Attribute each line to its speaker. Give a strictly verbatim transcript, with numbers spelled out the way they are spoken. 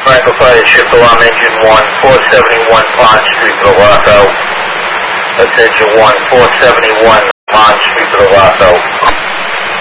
Speaker 1: Franco Fire Shift Alarm Engine one, four seventy-one Pond Street, Bellagio. That's Engine one, four seventy-one Pond Street, Bellagio.